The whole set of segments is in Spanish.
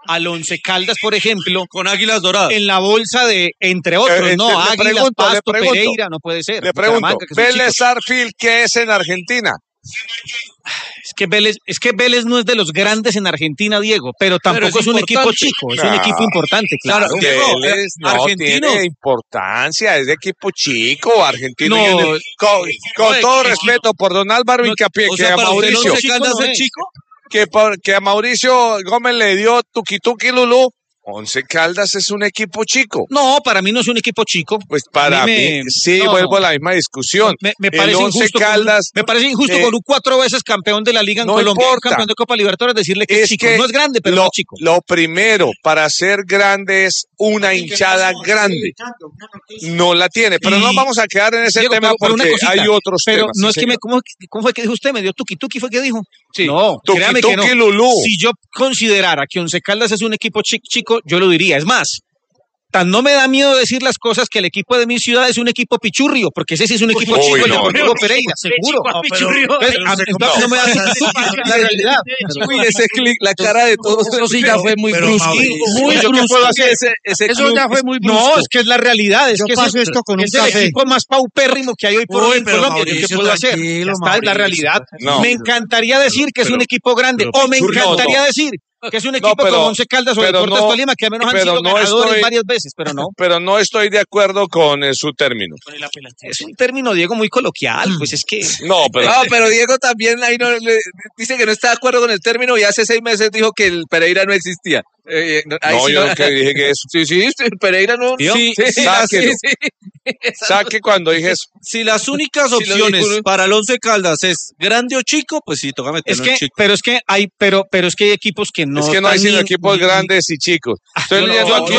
al Once Caldas, por ejemplo, con Águilas Doradas. En la bolsa de, entre otros, no, Águilas, Pasto, Pereira, no puede ser. Le pregunto, Vélez Sarsfield, ¿qué es en Argentina? Es que Vélez no es de los grandes en Argentina, Diego, pero tampoco es un equipo chico, es un equipo importante, claro. Vélez no tiene importancia, es de equipo chico, argentino. No, con todo respeto por don Álvaro Incapié, que a Mauricio que a Mauricio Gómez le dio tuki Lulú. Once Caldas es un equipo chico. No, para mí no es un equipo chico. Pues para mí, sí, vuelvo a la misma discusión. Me parece injusto. Me parece injusto con un 4 veces campeón de la Liga en Colombia, campeón de Copa Libertadores, decirle que es chico. No es grande, pero no es chico. Lo primero para ser grande es una hinchada grande. No la tiene, pero no vamos a quedar en ese tema porque hay otros temas. No es que ¿cómo fue que dijo usted? ¿Me dio tuki fue que dijo? Sí. No, créame que no. Lulú. Si yo considerara que Once Caldas es un equipo chico, yo lo diría. Es más, tan no me da miedo decir las cosas que el equipo de mi ciudad es un equipo pichurrio, porque ese sí es un equipo chico, el Deportivo Pereira, seguro. No me da la realidad. Uy, ese clic, la cara de todos, eso sí ya fue muy brusco. Muy brusco. Eso ya fue muy brusco. No, es que es la realidad. Es que esto con es el equipo más paupérrimo que hay hoy por hoy en Colombia. ¿Qué puedo hacer? Esta es la realidad. Me encantaría decir que es un equipo grande, o me encantaría decir que es un equipo como Once Caldas o Deportes Tolima, que al menos han sido ganadores varias veces, pero no. Pero no estoy de acuerdo con su término. Es un término, Diego, muy coloquial, pues es que... No, pero Diego también ahí dice que no está de acuerdo con el término y hace 6 meses dijo que el Pereira no existía. Yo nunca dije que eso. Sí, el Pereira no... Saque cuando dije eso. Si las únicas opciones para el Once Caldas es grande o chico, pues sí, toca meterlo en chico. Pero es que hay equipos que no... Es que no hay sino equipos grandes y chicos. Estoy leyendo aquí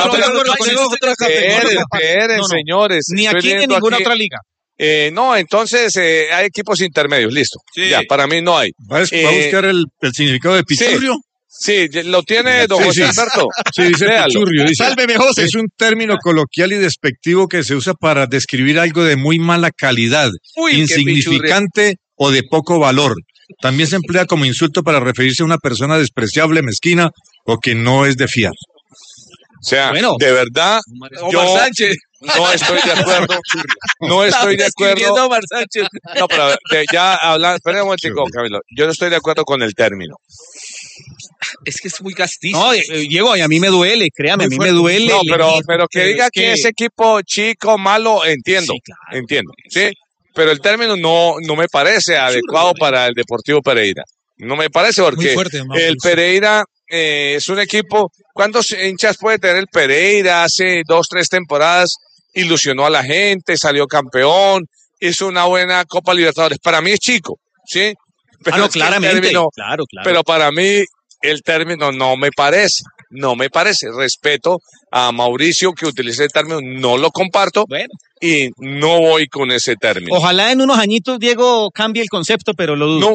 Esperen, señores. Ni aquí ni en ninguna otra liga. No, entonces hay equipos intermedios, listo. Sí. Ya, para mí no hay. ¿Va a buscar el significado de pichurrio? Sí, lo tiene don José Alberto. Sí, dice pichurrio. Dice, sálveme, José. Es un término coloquial y despectivo que se usa para describir algo de muy mala calidad, insignificante o de poco valor. También se emplea como insulto para referirse a una persona despreciable, mezquina o que no es de fiar. O sea, de verdad, yo no estoy de acuerdo. No estoy de acuerdo. No, pero ya hablando, espera un momentico, Camilo. Yo no estoy de acuerdo con el término. Es que es muy castizo. No, Diego, y a mí me duele, créame, a mí me duele. No, pero que diga que ese equipo chico, malo, entiendo, entiendo, ¿sí? Pero el término no me parece adecuado para el Deportivo Pereira. No me parece porque el Pereira es un equipo. ¿Cuántos hinchas puede tener el Pereira? Hace 2, 3 temporadas ilusionó a la gente, salió campeón, hizo una buena Copa Libertadores. Para mí es chico, ¿sí? Pero claramente, claro. Pero para mí el término no me parece. Respeto a Mauricio que utilice el término, no lo comparto y no voy con ese término. Ojalá en unos añitos, Diego, cambie el concepto, pero lo dudo.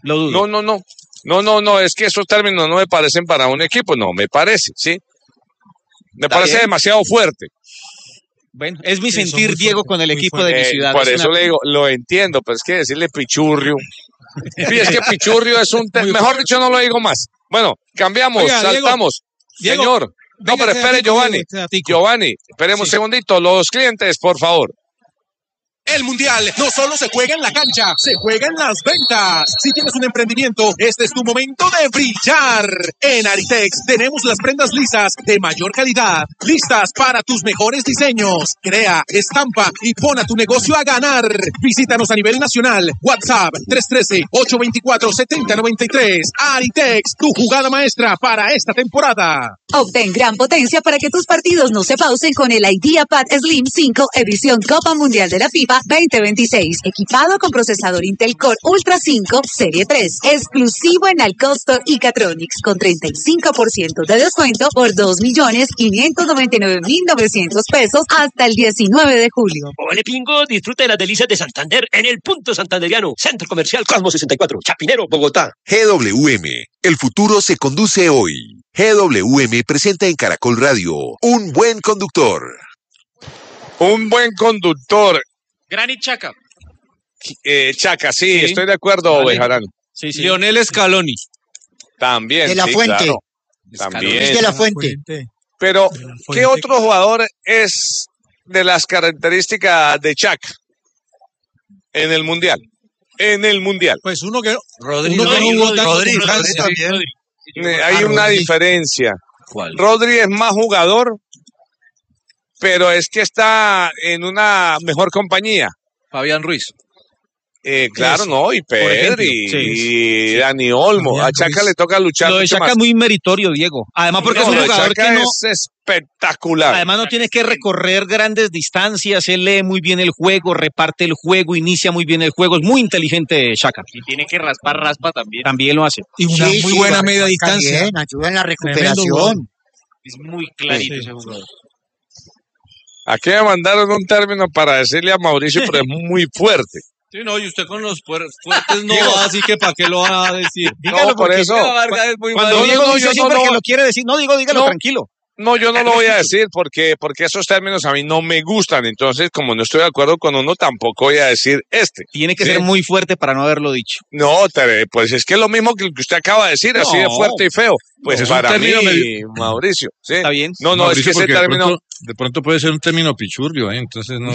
No, es que esos términos no me parecen para un equipo, no me parece, ¿sí? Me parece demasiado fuerte. Bueno, es mi sentir, Diego, con el equipo de mi ciudad. Por eso le digo, lo entiendo, pero es que decirle pichurrio. Sí, es que pichurrio es un... Mejor dicho, no lo digo más. Bueno, cambiamos, saltamos. Diego, señor. No, pero espere, Giovanni, esperemos un segundito. Los clientes, por favor. El Mundial no solo se juega en la cancha, se juega en las ventas. Si tienes un emprendimiento, este es tu momento de brillar. En Aritex tenemos las prendas lisas de mayor calidad, listas para tus mejores diseños. Crea, estampa y pon a tu negocio a ganar. Visítanos a nivel nacional. WhatsApp 313-824-7093. Aritex, tu jugada maestra para esta temporada. Obtén gran potencia para que tus partidos no se pausen con el IdeaPad Slim 5 edición Copa Mundial de la FIFA 2026, equipado con procesador Intel Core Ultra 5 Serie 3, exclusivo en Alcostor y Catronics, con 35% de descuento por 2.599.900 pesos hasta el 19 de julio. Ole pingo, disfruta de las delicias de Santander en el Punto Santanderiano, Centro Comercial Cosmo 64, Chapinero, Bogotá. GWM, el futuro se conduce hoy. GWM presenta en Caracol Radio Un Buen Conductor. Un buen conductor. Granit Xhaka. Xhaka, sí, estoy de acuerdo, Bejarano. Sí. Lionel Scaloni. También, De la Fuente. Claro. También. De la Fuente. Pero, ¿qué otro jugador es de las características de Shaq en el Mundial? Pues uno que Rodri también. Hay una diferencia. ¿Cuál? Rodri es más jugador, pero es que está en una mejor compañía. Fabián Ruiz. Claro, no, y Pedri, y Dani Olmo. A Chaca le toca luchar. Lo de mucho Chaca más. es muy meritorio, Diego. Además, porque es un jugador que no. Es espectacular. Además, no tiene que recorrer grandes distancias. Él lee muy bien el juego, reparte el juego, inicia muy bien el juego. Es muy inteligente, Chaca. Y tiene que raspa también. También lo hace. Y una muy buena media distancia. Bien, ayuda en la recuperación. Es muy clarito ese jugador. Aquí me mandaron un término para decirle a Mauricio, pero es muy fuerte. Sí, no, y usted con los fuertes no va, así que ¿para qué lo va a decir? No, por eso. Cuando Diego dice siempre que lo quiere decir, no, dígalo tranquilo. No, yo no lo voy a decir porque esos términos a mí no me gustan. Entonces, como no estoy de acuerdo con uno, tampoco voy a decir este. Tiene que ser muy fuerte para no haberlo dicho. No, pues es que es lo mismo que usted acaba de decir, así de fuerte y feo. Pues para mí, Mauricio. ¿sí? Está bien. No, Mauricio, es que ese término... De pronto puede ser un término pichurrio, entonces no.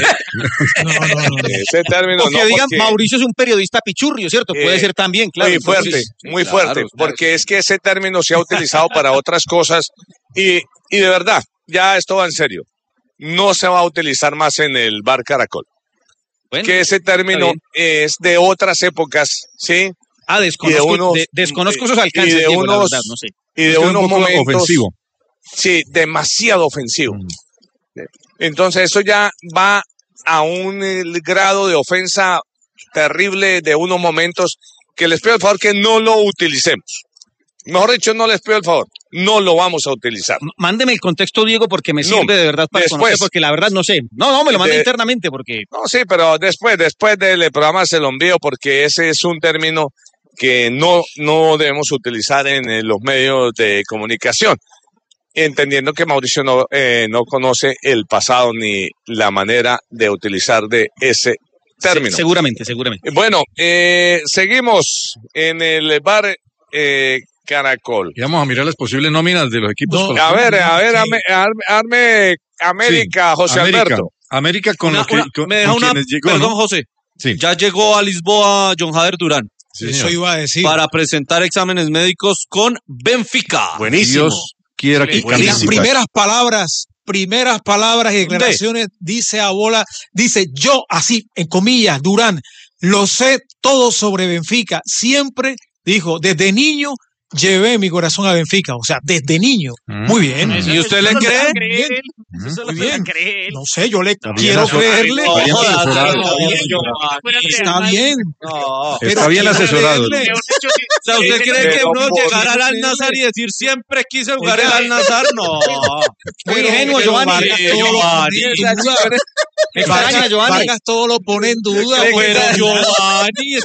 Ese término o que no, digan, porque... Mauricio es un periodista pichurrio, ¿cierto? Puede ser también, claro. Muy fuerte, muy fuerte, porque es que ese término se ha utilizado para otras cosas y de verdad, ya esto va en serio, no se va a utilizar más en el bar Caracol. Bueno, que ese término es de otras épocas, ¿sí? Desconozco esos alcances, Diego, la verdad, no sé. Y de unos momentos... ofensivo. Sí, demasiado ofensivo. Entonces eso ya va a un grado de ofensa terrible de unos momentos que les pido el favor que no lo utilicemos. Mejor dicho, no les pido el favor, no lo vamos a utilizar. Mándeme el contexto, Diego, porque me sirve de verdad para conocer, porque la verdad no sé. No, me lo manda internamente porque... No, sí, pero después del programa se lo envío porque ese es un término que no debemos utilizar en los medios de comunicación. Entendiendo que Mauricio no conoce el pasado ni la manera de utilizar de ese término. Sí, seguramente. Bueno, seguimos en el bar Caracol. Y vamos a mirar las posibles nóminas de los equipos. A ver, arme América, sí, José Alberto. América me deja una, llegó, perdón, ¿no? José. Sí. Ya llegó a Lisboa John Jader Durán. Sí, eso iba a decir. Para presentar exámenes médicos con Benfica. Buenísimo. Dios quiera que y las primeras palabras y declaraciones dice yo, así, en comillas, Durán, lo sé todo sobre Benfica. Siempre dijo, desde niño llevé mi corazón a Benfica, o sea, desde niño. Muy bien. ¿Y usted le cree? Muy bien. No sé, yo le quiero creerle. Está bien. Está bien asesorado. O sea, ¿usted cree que uno llegará al Al-Nassr y decir siempre quise jugar el Al-Nassr? No. Muy ingenuo, Giovanni. Vargas todo lo pone en duda. Pero Giovanni,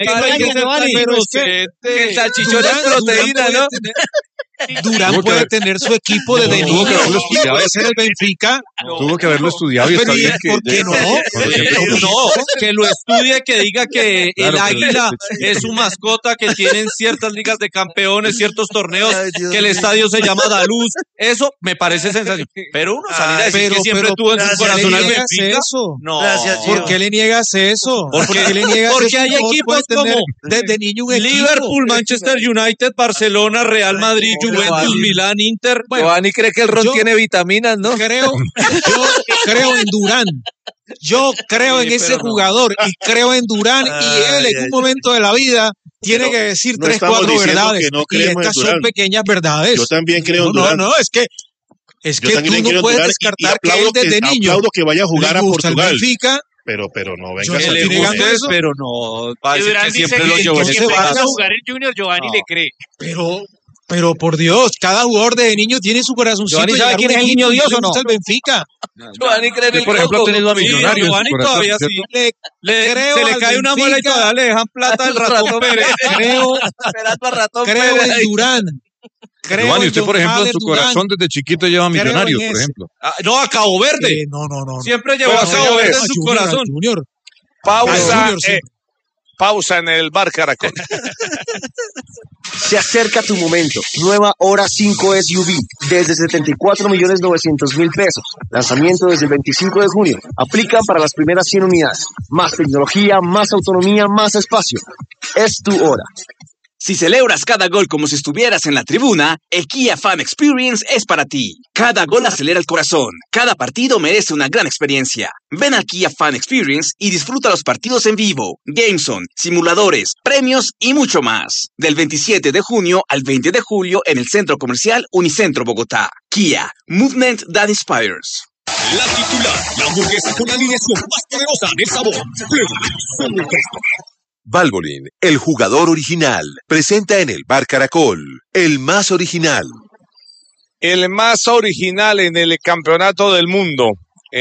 el salchichón es proteína, ¿no? Durán puede tener su equipo desde niño. Puede ser el Benfica. Tuvo que haberlo estudiado. Y está bien ¿por qué no? No, que lo estudie, que diga que el Águila es su mascota, que tienen ciertas ligas de campeones, ciertos torneos, que el estadio se llama Daluz. Eso me parece sensacional. Pero uno salir a decir que siempre tuvo en su corazón al Benfica. No. ¿Por qué le niegas eso? Porque hay equipos como desde niño un equipo. Liverpool, Manchester United, Barcelona, Real Madrid, Juventus, Milán, Inter. Giovanni cree que el ron tiene vitaminas, ¿no? Yo creo en Durán. Yo creo en ese jugador y creo en Durán y él en un momento de la vida tiene que decir 3, 4 verdades. Y estas son pequeñas verdades. Yo también creo en Durán. No, es que tú no puedes descartar que él desde niño aplaudo que vaya a jugar a Portugal. Benfica, pero no venga a eso. Pero no va a decir Durán que siempre lo llevó que va a jugar el Junior, Giovanni le cree. Pero por Dios, cada jugador de niño tiene su corazoncito. ¿Giovanni sabe quién es el niño Dios o no? El Benfica. Giovanni cree en el por ejemplo, teniendo a Millonarios. Giovanni todavía sí. Se le cae una muela y todavía le dejan plata al Ratón Pérez. Creo en Durán. Giovanni, usted, por ejemplo, en su corazón desde chiquito lleva a Millonarios, por ejemplo. No, a Cabo Verde. No. Siempre llevó a Cabo Verde en su corazón. Pausa. Pausa en el Bar Caracol. Se acerca tu momento. Nueva Hora 5 SUV desde 74.900.000 pesos. Lanzamiento desde el 25 de junio. Aplican para las primeras 100 unidades. Más tecnología, más autonomía, más espacio. Es tu hora. Si celebras cada gol como si estuvieras en la tribuna, el Kia Fan Experience es para ti. Cada gol acelera el corazón. Cada partido merece una gran experiencia. Ven al Kia Fan Experience y disfruta los partidos en vivo, Gameson, simuladores, premios y mucho más. Del 27 de junio al 20 de julio en el Centro Comercial Unicentro Bogotá. Kia, Movement That Inspires. La titular, la hamburguesa con la alineación más poderosa de sabor. Valvoline, el jugador original, presenta en el Bar Caracol, el más original. El más original en el campeonato del mundo.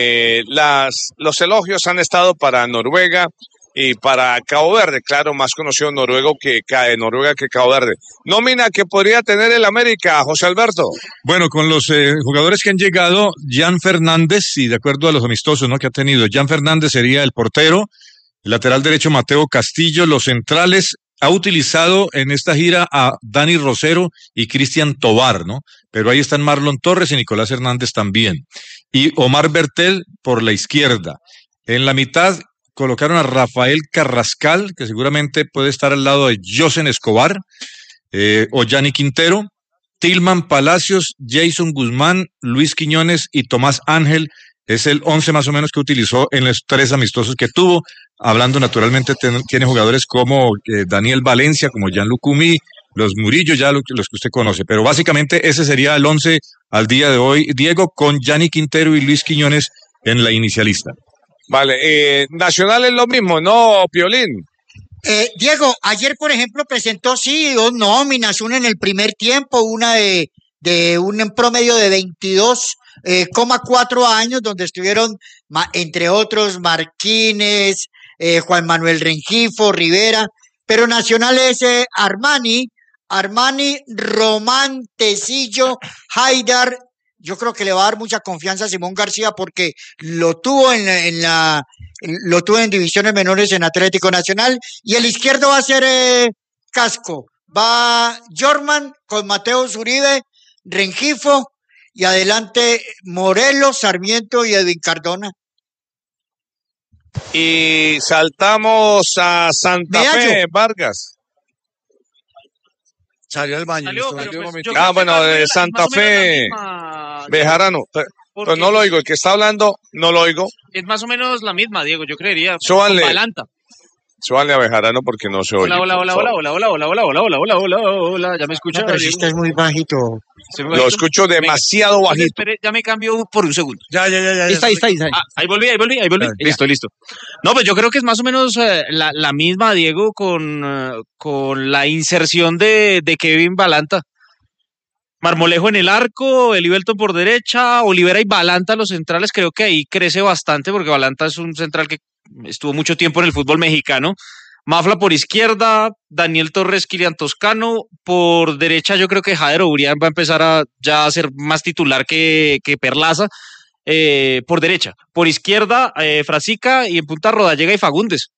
Los elogios han estado para Noruega y para Cabo Verde. Claro, más conocido Noruega que Cabo Verde. Nómina que podría tener el América, José Alberto. Bueno, con los jugadores que han llegado, Jan Fernández, y de acuerdo a los amistosos, ¿no?, que ha tenido, Jan Fernández sería el portero. El lateral derecho Mateo Castillo, los centrales, ha utilizado en esta gira a Dani Rosero y Cristian Tobar, ¿no? Pero ahí están Marlon Torres y Nicolás Hernández también. Y Omar Bertel por la izquierda. En la mitad colocaron a Rafael Carrascal, que seguramente puede estar al lado de Josen Escobar, o Gianni Quintero, Tilman Palacios, Jason Guzmán, Luis Quiñones y Tomás Ángel. Es el 11 más o menos que utilizó en los 3 amistosos que tuvo. Hablando naturalmente, tiene jugadores como Daniel Valencia, como Jan Lucumí, los Murillo, ya los que usted conoce. Pero básicamente ese sería el 11 al día de hoy, Diego, con Gianni Quintero y Luis Quiñones en la inicialista. Vale, Nacional es lo mismo, ¿no, Piolín? Diego, ayer, por ejemplo, presentó, sí, 2 nóminas, una en el primer tiempo, una de un promedio de 22,4 años, donde estuvieron, entre otros, Marquínez, Juan Manuel Rengifo, Rivera, pero Nacional es Armani, Román, Tecillo, Haidar. Yo creo que le va a dar mucha confianza a Simón García porque lo tuvo lo tuvo en divisiones menores en Atlético Nacional, y el izquierdo va a ser Casco, va Jorman con Mateo Zuribe, Rengifo, y adelante Morelos, Sarmiento y Edwin Cardona. Y saltamos a Santa Fe, Vargas. Salió al baño. Bueno, de Santa Fe, Bejarano. Pero no lo oigo, el que está hablando, no lo oigo. Es más o menos la misma, Diego, yo creería. Súbanle. Balanta. Súbanle a Bejarano porque no se oye. Hola, ¿ya me escucha? Pero si estás muy bajito. Lo escucho demasiado bajito. Espere, ya me cambio por un segundo. Ya. Ahí está. Ahí volví. Listo. No, pues yo creo que es más o menos la misma, Diego, con la inserción de Kevin Balanta. Marmolejo en el arco, Elivelton por derecha, Olivera y Balanta los centrales. Creo que ahí crece bastante porque Balanta es un central que estuvo mucho tiempo en el fútbol mexicano. Mafla por izquierda, Daniel Torres, Kilian Toscano. Por derecha yo creo que Jader Obrián va a empezar a ser más titular que Perlaza. Por derecha. Por izquierda, Frasica, y en punta Rodallega y Fagundes.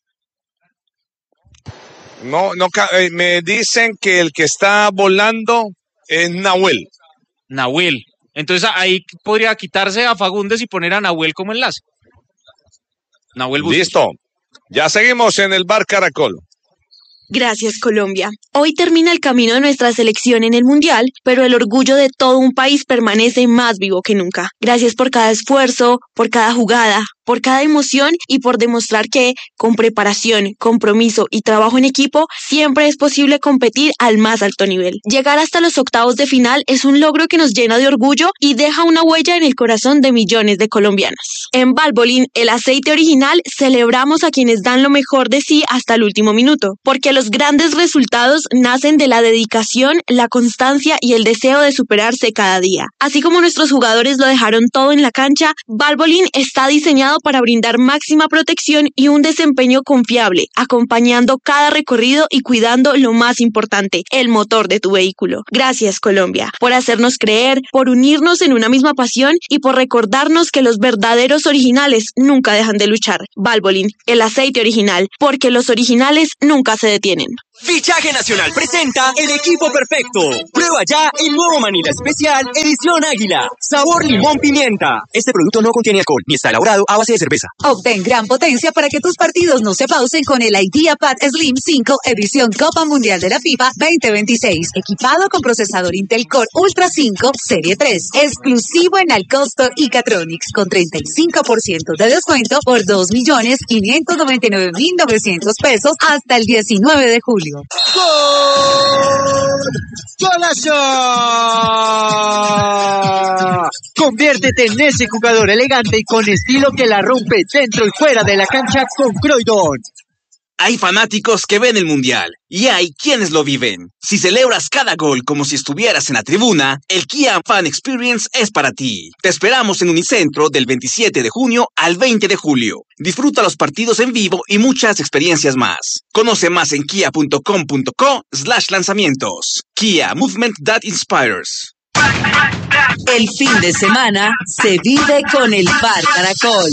Me dicen que el que está volando es Nahuel. Entonces ahí podría quitarse a Fagundes y poner a Nahuel como enlace. Nahuel Bustos. Listo. Ya seguimos en el Bar Caracol. Gracias, Colombia. Hoy termina el camino de nuestra selección en el Mundial, pero el orgullo de todo un país permanece más vivo que nunca. Gracias por cada esfuerzo, por cada jugada, por cada emoción y por demostrar que, con preparación, compromiso y trabajo en equipo, siempre es posible competir al más alto nivel. Llegar hasta los octavos de final es un logro que nos llena de orgullo y deja una huella en el corazón de millones de colombianos. En Valvoline, el aceite original, celebramos a quienes dan lo mejor de sí hasta el último minuto, porque los grandes resultados nacen de la dedicación, la constancia y el deseo de superarse cada día. Así como nuestros jugadores lo dejaron todo en la cancha, Valvoline está diseñado diseñado para brindar máxima protección y un desempeño confiable, acompañando cada recorrido y cuidando lo más importante, el motor de tu vehículo. Gracias, Colombia, por hacernos creer, por unirnos en una misma pasión y por recordarnos que los verdaderos originales nunca dejan de luchar. Valvoline, el aceite original, porque los originales nunca se detienen. Fichaje Nacional presenta el equipo perfecto. Prueba ya el nuevo Manila Especial Edición Águila. Sabor limón pimienta. Este producto no contiene alcohol ni está elaborado a base de cerveza. Obtén gran potencia para que tus partidos no se pausen con el IdeaPad Slim 5 Edición Copa Mundial de la FIFA 2026. Equipado con procesador Intel Core Ultra 5 Serie 3. Exclusivo en Alcosto y Catronics con 35% de descuento por 2.599.900 pesos hasta el 19 de julio. ¡Gol! ¡Golazo! Conviértete en ese jugador elegante y con estilo que la rompe dentro y fuera de la cancha con Croydon. Hay fanáticos que ven el Mundial y hay quienes lo viven. Si celebras cada gol como si estuvieras en la tribuna, el Kia Fan Experience es para ti. Te esperamos en Unicentro del 27 de junio al 20 de julio. Disfruta los partidos en vivo y muchas experiencias más. Conoce más en kia.com.co/lanzamientos. Kia, movement that inspires. El fin de semana se vive con el Bar Caracol.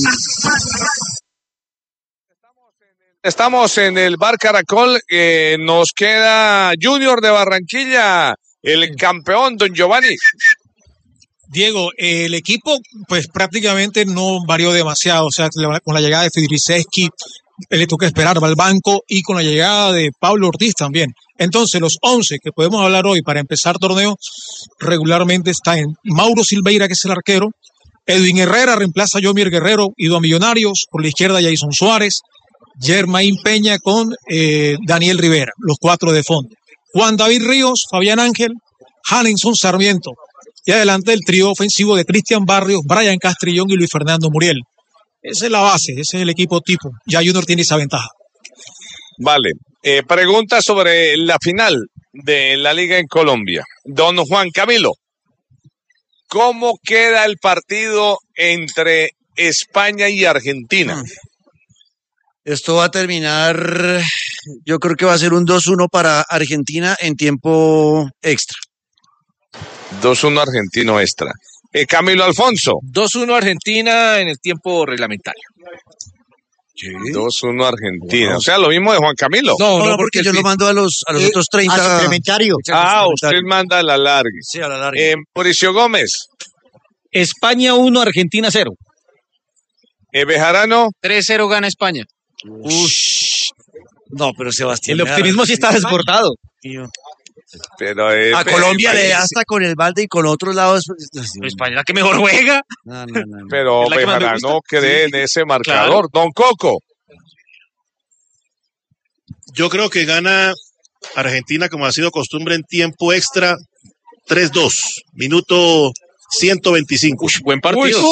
Estamos en el Bar Caracol, nos queda Junior de Barranquilla, el campeón, don Giovanni. Diego, el equipo pues prácticamente no varió demasiado, o sea, con la llegada de Fidriceski, le toca esperar, va al banco, y con la llegada de Pablo Ortiz también. Entonces, los 11 que podemos hablar hoy para empezar torneo, regularmente está en Mauro Silveira, que es el arquero, Edwin Herrera reemplaza a Yomier Guerrero, ido a Millonarios, por la izquierda Jason Suárez, Germain Peña con Daniel Rivera, los 4 de fondo. Juan David Ríos, Fabián Ángel, Hanenson Sarmiento. Y adelante el trío ofensivo de Cristian Barrios, Brian Castrillón y Luis Fernando Muriel. Esa es la base, ese es el equipo tipo. Ya Junior tiene esa ventaja. Vale. Pregunta sobre la final de la Liga en Colombia. Don Juan Camilo, ¿cómo queda el partido entre España y Argentina? Esto va a terminar, yo creo que va a ser un 2-1 para Argentina en tiempo extra. 2-1 argentino extra. Camilo Alfonso. 2-1 Argentina en el tiempo reglamentario. ¿Qué? 2-1 Argentina. Wow. O sea, lo mismo de Juan Camilo. No, porque yo lo mando a los otros 30. A suplementario. Usted manda a la larga. Sí, a la larga. Mauricio Gómez. España 1, Argentina 0. Bejarano. 3-0 gana España. No, pero Sebastián. El optimismo sí está desbordado. Pero a Colombia le da hasta con el balde y con otros lados. España la que mejor juega. No. Pero Bejarano cree en ese marcador. Claro. Don Coco. Yo creo que gana Argentina, como ha sido costumbre, en tiempo extra 3-2. Minuto 125. Buen partido.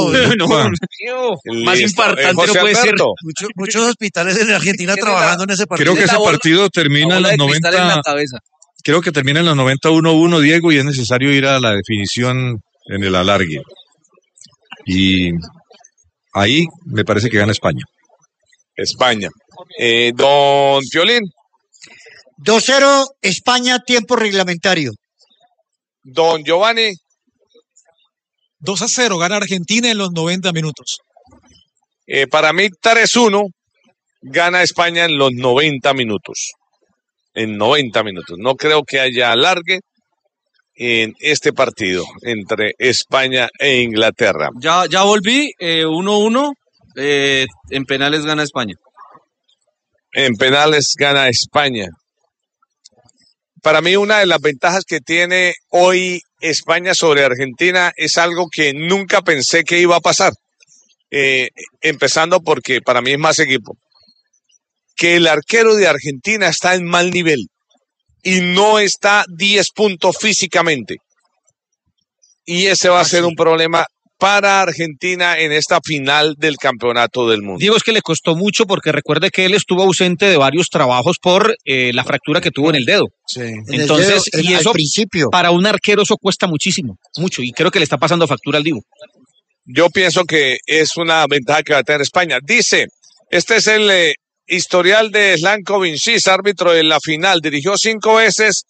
Más impactante no puede ser. Muchos hospitales en Argentina trabajando en ese partido. Creo que ese partido termina en los 90. Creo que termina en los 90-1-1, Diego, y es necesario ir a la definición en el alargue. Y ahí me parece que gana España. España. Don Piolín. 2-0 España, tiempo reglamentario. Don Giovanni. 2-0 gana Argentina en los 90 minutos. Para mí 3-1 gana España en los 90 minutos. En 90 minutos. No creo que haya alargue en este partido entre España e Inglaterra. Ya volví, 1-1. En penales gana España. En penales gana España. Para mí una de las ventajas que tiene hoy España sobre Argentina es algo que nunca pensé que iba a pasar. Empezando porque para mí es más equipo. Que el arquero de Argentina está en mal nivel y no está 10 puntos físicamente. Y ese va a ser un problema para Argentina en esta final del Campeonato del Mundo. Diego, es que le costó mucho porque recuerde que él estuvo ausente de varios trabajos por la fractura que tuvo en el dedo. Sí. Entonces, dedo, y eso al principio. Para un arquero eso cuesta muchísimo, mucho, y creo que le está pasando factura al Divo. Yo pienso que es una ventaja que va a tener España. Dice, este es el historial de Slanko Vincis, árbitro de la final. Dirigió 5 veces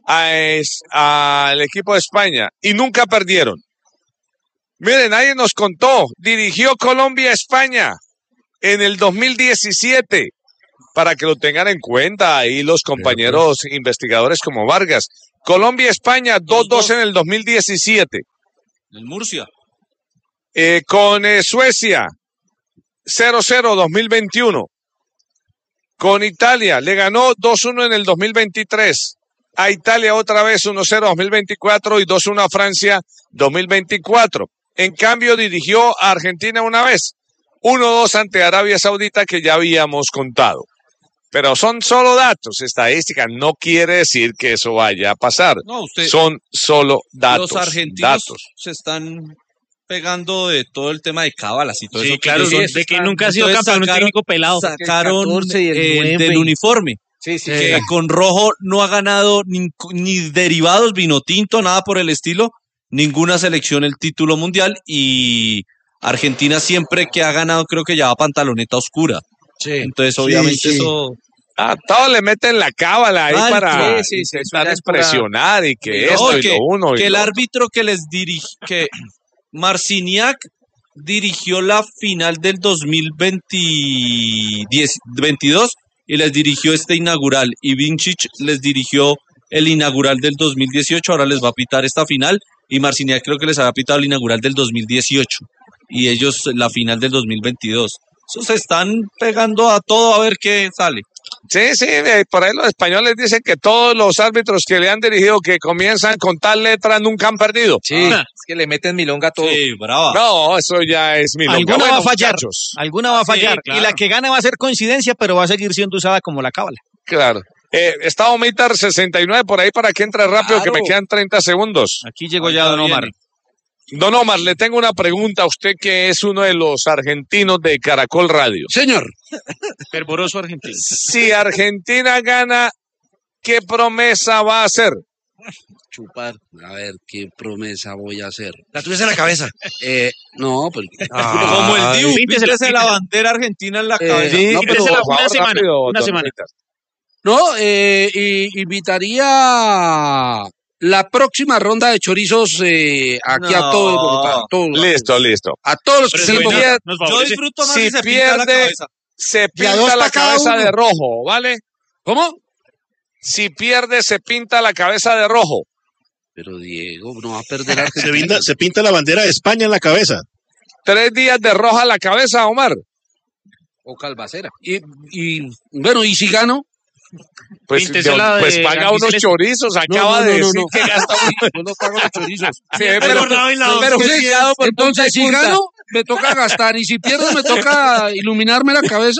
al equipo de España y nunca perdieron. Miren, nadie nos contó. Dirigió Colombia-España en el 2017. Para que lo tengan en cuenta ahí los compañeros investigadores como Vargas. Colombia-España 2-2 en el 2017. El Murcia. Con Suecia 0-0 2021. Con Italia le ganó 2-1 en el 2023. A Italia otra vez 1-0 2024 y 2-1 a Francia 2024. En cambio dirigió a Argentina una vez. 1-2 ante Arabia Saudita que ya habíamos contado. Pero son solo datos, estadísticas, no quiere decir que eso vaya a pasar. No, son solo datos. Los argentinos se están pegando de todo el tema de cábalas y todo eso. Claro, de que nunca ha sido campeón un técnico pelado. Sacaron del uniforme. Que con rojo no ha ganado ni derivados, vino tinto, nada por el estilo, ninguna selección el título mundial y Argentina siempre que ha ganado creo que lleva pantaloneta oscura. Entonces obviamente eso... A todos le meten la cábala ahí para intentar expresionar y que esto y lo uno. Que el árbitro que les dirige, que Marciniak dirigió la final del 2022 y les dirigió este inaugural y Vinčić les dirigió el inaugural del 2018, ahora les va a pitar esta final y Marciniak creo que les había pitado el inaugural del 2018 y ellos la final del 2022. Eso se están pegando a todo a ver qué sale. Sí, por ahí los españoles dicen que todos los árbitros que le han dirigido que comienzan con tal letra nunca han perdido. Sí, es que le meten milonga a todo. Sí, brava. No, eso ya es milonga. Alguna va a fallar, alguna va a fallar. Claro. Y la que gana va a ser coincidencia, pero va a seguir siendo usada como la cábala. Claro. Está Omitar 69 por ahí para que entre rápido, que me quedan 30 segundos. Aquí llegó ya Don Omar. Don Omar, le tengo una pregunta a usted que es uno de los argentinos de Caracol Radio. Señor. Fervoroso argentino. Si Argentina gana, ¿qué promesa va a hacer? Chupar. A ver, ¿qué promesa voy a hacer? La tuya en la cabeza. No, pues... Como el Diu, píntese la bandera argentina en la cabeza. No, pero una semana. No, invitaría... La próxima ronda de chorizos aquí a todos Bogotá. Listo. A todos los que se yo disfruto más si se pinta la cabeza. Se pinta la cabeza de rojo, ¿vale? ¿Cómo? Si pierde, se pinta la cabeza de rojo. Pero Diego, no va a perder Argentina. Se pinta la bandera de España en la cabeza. 3 días de roja la cabeza, Omar. O calvacera. Y bueno, ¿y si gano? Pues paga unos chorizos, acaba de decir que gasta no pago los chorizos. Sí, pero entonces si gano, me toca gastar, y si pierdo, me toca iluminarme la cabeza.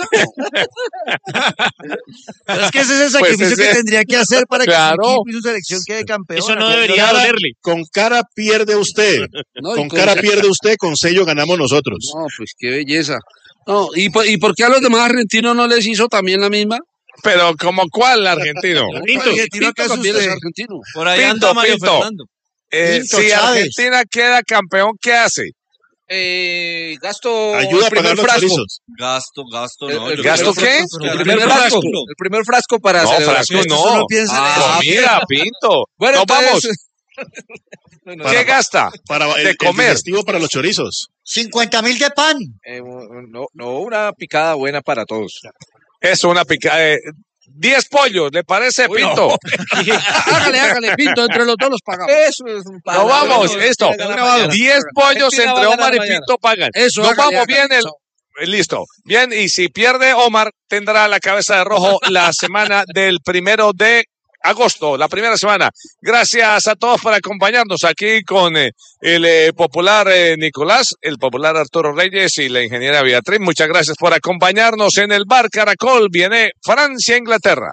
Pero es que ese es el sacrificio que tendría que hacer para que su equipo y su selección quede campeón. Eso no debería dolerle. Con cara pierde usted. Con cara pierde usted, con sello ganamos nosotros. No, pues qué belleza. No, ¿y por qué a los demás argentinos no les hizo también la misma? Pero ¿como cuál argentino? Argentino también es argentino. Por ahí anda Mario Fernando. Si Argentina queda campeón, ¿qué hace? Gasto ayuda a pagar los chorizos. Gasto, no. ¿Gasto qué? El primer frasco para no, frasco no. Comida, Pinto. Bueno, vamos. ¿Qué gasta? Para de comer. El digestivo para los chorizos. 50.000 de pan. No, una picada buena para todos. Eso, una picada. 10 pollos, ¿le parece, Pinto? No. hágale, Pinto, entre los dos los pagamos. Eso es un pago. No vamos, esto. 10 pollos entre Omar y Pinto pagan. Eso, no vamos bien listo. Bien, y si pierde Omar, tendrá la cabeza de rojo la semana del 1 de agosto, la primera semana. Gracias a todos por acompañarnos aquí con el popular Nicolás, el popular Arturo Reyes y la ingeniera Beatriz. Muchas gracias por acompañarnos en el Bar Caracol. Viene Francia-Inglaterra.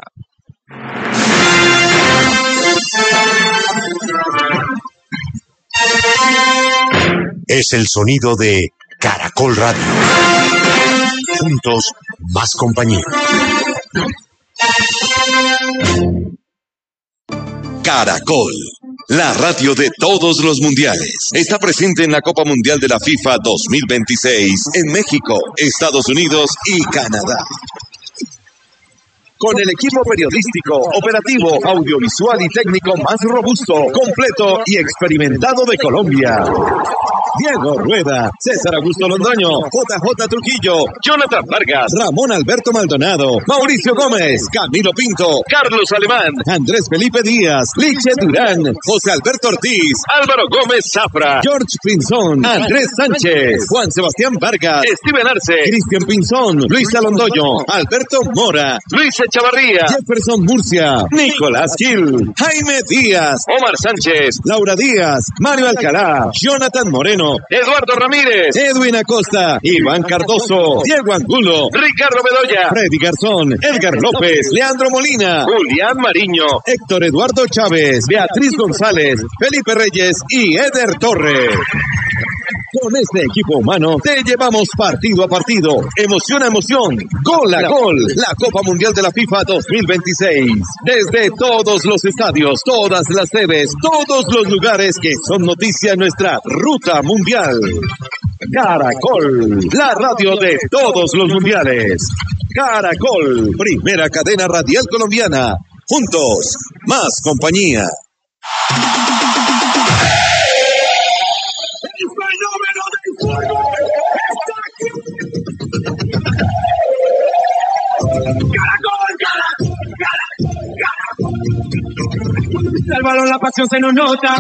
Es el sonido de Caracol Radio. Juntos, más compañía. Caracol, la radio de todos los mundiales. Está presente en la Copa Mundial de la FIFA 2026 en México, Estados Unidos y Canadá. Con el equipo periodístico, operativo, audiovisual y técnico más robusto, completo y experimentado de Colombia. Diego Rueda, César Augusto Londoño, JJ Trujillo, Jonathan Vargas, Ramón Alberto Maldonado, Mauricio Gómez, Camilo Pinto, Carlos Alemán, Andrés Felipe Díaz, Liche Durán, José Alberto Ortiz, Álvaro Gómez Zafra, George Pinzón, Andrés Sánchez, Juan Sebastián Vargas, Steven Arce, Cristian Pinzón, Luis Alondoño, Alberto Mora, Luis Echavarría, Jefferson Murcia, Nicolás Gil, Jaime Díaz, Omar Sánchez, Laura Díaz, Mario Alcalá, Jonathan Moreno, Eduardo Ramírez, Edwin Acosta, Iván Cardoso, Diego Angulo, Ricardo Bedoya, Freddy Garzón, Edgar López, Leandro Molina, Julián Mariño, Héctor Eduardo Chávez, Beatriz González, Felipe Reyes y Eder Torres. Con este equipo humano te llevamos partido a partido, emoción a emoción, gol a gol, la Copa Mundial de la FIFA 2026. Desde todos los estadios, todas las sedes, todos los lugares que son noticia en nuestra ruta mundial. Caracol, la radio de todos los mundiales. Caracol, primera cadena radial colombiana. Juntos, más compañía. El balón, la pasión se nos nota.